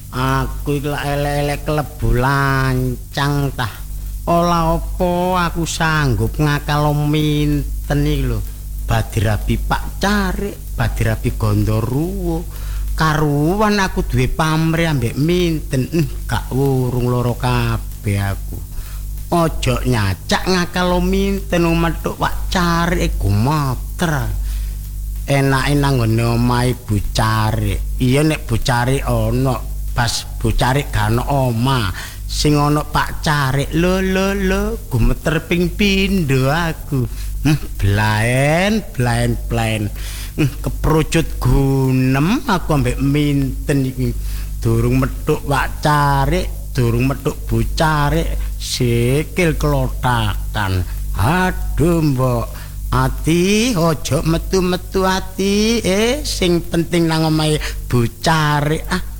Aku iki lak elek-elek klebu lancang tah. Ola apa aku sanggup ngakal minten iki lho. Badirabi Pak Carik, badirabi Gondoruwo. Karuan aku duwe pamrih ambek minten. Gak urung loro kabeh aku. Ojo nyacak ngakal minten methuk Pak Carik gumoter. Enake nang ngene omahe Bu Carik. Iya nek Bu Carik ana, pas Bu Carik gak ana omah. Sing ana Pak Carik lho gumeter ping pindho aku. Blaen keprocut gunem aku ambek minten iki. Durung methuk Pak Carik, durung methuk Bu Carik, sikil klotakan. Aduh mbok, ati ojo metu-metu ati, sing penting nang omahe Bu Carik.